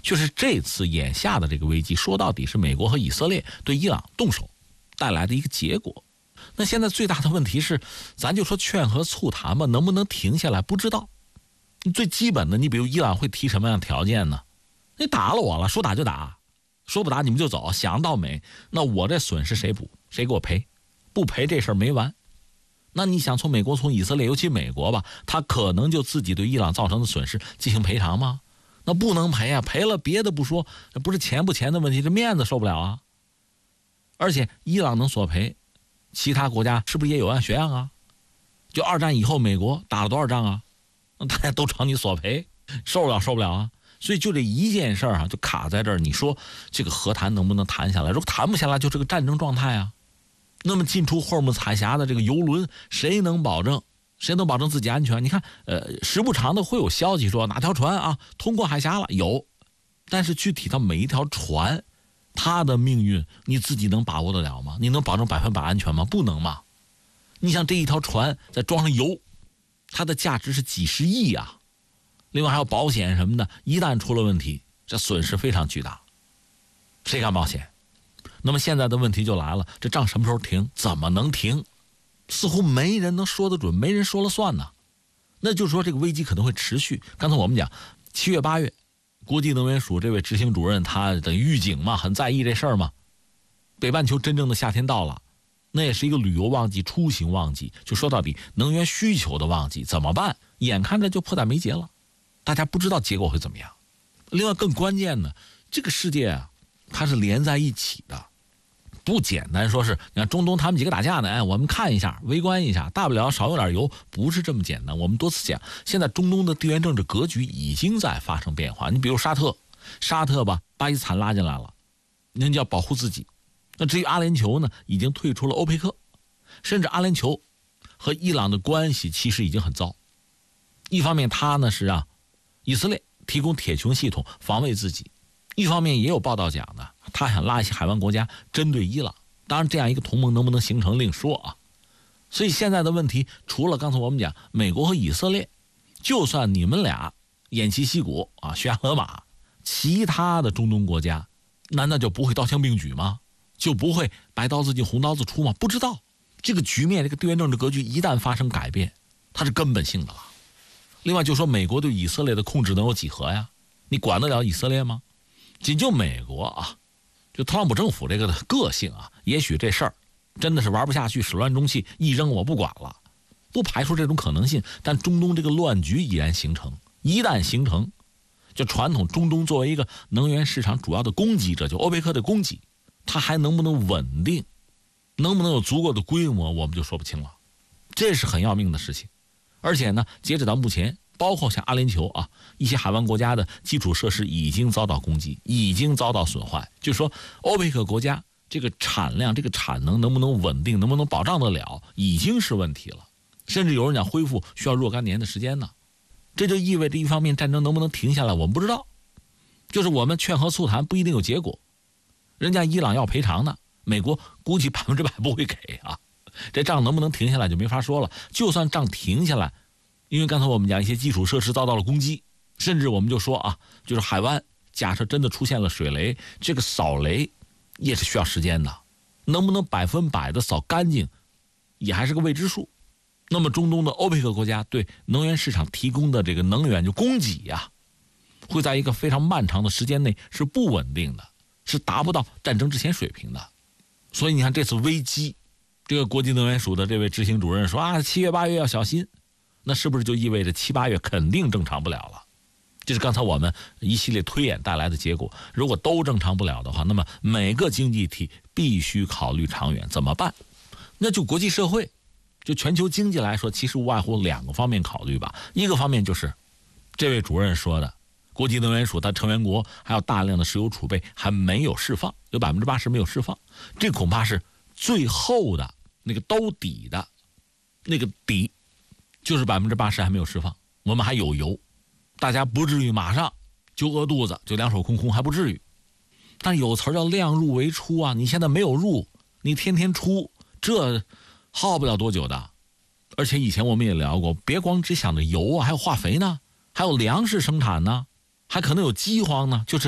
就是这次眼下的这个危机，说到底是美国和以色列对伊朗动手带来的一个结果。那现在最大的问题是，咱就说劝和促谈吧，能不能停下来不知道。最基本的，你比如伊朗会提什么样条件呢？你打了我了，说打就打，说不打你们就走，想到没？那我这损失谁补？谁给我赔？不赔这事儿没完。那你想从美国从以色列，尤其美国吧，他可能就自己对伊朗造成的损失进行赔偿吗？那不能赔啊，赔了别的不说，不是钱不钱的问题，这面子受不了啊。而且伊朗能索赔，其他国家是不是也有样学样啊？就二战以后美国打了多少仗啊？大家都朝你索赔，受不了啊。所以就这一件事啊，就卡在这儿。你说这个和谈能不能谈下来？如果谈不下来，就这个战争状态啊。那么进出霍尔木兹海峡的这个油轮，谁能保证自己安全？你看，时不常的会有消息说哪条船啊通过海峡了，有，但是具体到每一条船，它的命运你自己能把握得了吗？你能保证100%安全吗？不能嘛。你像这一条船再装上油，它的价值是几十亿啊。另外还有保险什么的，一旦出了问题，这损失非常巨大，谁敢保险？那么现在的问题就来了，这仗什么时候停？怎么能停？似乎没人能说得准，没人说了算呢。那就是说这个危机可能会持续。刚才我们讲7月8月国际能源署这位执行主任他等于预警嘛，很在意这事儿嘛。北半球真正的夏天到了，那也是一个旅游旺季、出行旺季，就说到底能源需求的旺季，怎么办？眼看着就迫在眉睫了，大家不知道结果会怎么样。另外更关键的，这个世界啊，它是连在一起的，不简单说是你看中东他们几个打架呢，我们看一下围观一下，大不了少有点油，不是这么简单。我们多次讲，现在中东的地缘政治格局已经在发生变化。你比如沙特吧，巴基斯坦拉进来了，人家要保护自己。那至于阿联酋呢，已经退出了欧佩克，甚至阿联酋和伊朗的关系其实已经很糟。一方面他呢是让以色列提供铁穹系统防卫自己，一方面也有报道讲的，他想拉一些海湾国家针对伊朗。当然这样一个同盟能不能形成另说啊。所以现在的问题，除了刚才我们讲美国和以色列，就算你们俩偃旗息鼓啊，悬崖勒马，其他的中东国家难道就不会刀枪并举吗？就不会白刀子进红刀子出吗？不知道。这个局面，这个地缘政治格局一旦发生改变，它是根本性的了。另外就说美国对以色列的控制能有几何呀？你管得了以色列吗？仅就美国啊，就特朗普政府这个的个性啊，也许这事儿真的是玩不下去，始乱终弃，一扔我不管了，不排除这种可能性。但中东这个乱局已然形成，一旦形成，就传统中东作为一个能源市场主要的供给者，就欧佩克的供给，它还能不能稳定，能不能有足够的规模，我们就说不清了。这是很要命的事情。而且呢，截止到目前，包括像阿联酋啊一些海湾国家的基础设施已经遭到攻击，已经遭到损坏。就是说欧佩克国家这个产量、这个产能能不能稳定，能不能保障得了，已经是问题了。甚至有人讲恢复需要若干年的时间呢。这就意味着一方面战争能不能停下来我们不知道，就是我们劝和促谈不一定有结果，人家伊朗要赔偿呢，美国估计100%不会给啊。这仗能不能停下来就没法说了。就算仗停下来，因为刚才我们讲一些基础设施遭到了攻击，甚至我们就说啊，就是海湾假设真的出现了水雷，这个扫雷也是需要时间的，能不能100%的扫干净也还是个未知数。那么中东的欧佩克国家对能源市场提供的这个能源就供给呀，会在一个非常漫长的时间内是不稳定的，是达不到战争之前水平的。所以你看这次危机，这个国际能源署的这位执行主任说啊，7月8月要小心，那是不是就意味着7、8月肯定正常不了了？这是刚才我们一系列推演带来的结果。如果都正常不了的话，那么每个经济体必须考虑长远，怎么办？那就国际社会，就全球经济来说，其实无外乎2个方面考虑吧。一个方面就是这位主任说的，国际能源署它成员国还有大量的石油储备还没有释放，有80%没有释放，这恐怕是最后的那个兜底的那个底，就是80%还没有释放，我们还有油，大家不至于马上就饿肚子，就两手空空，还不至于。但有词叫量入为出啊，你现在没有入，你天天出，这耗不了多久的。而且以前我们也聊过，别光只想着油啊，还有化肥呢，还有粮食生产呢，还可能有饥荒呢，就是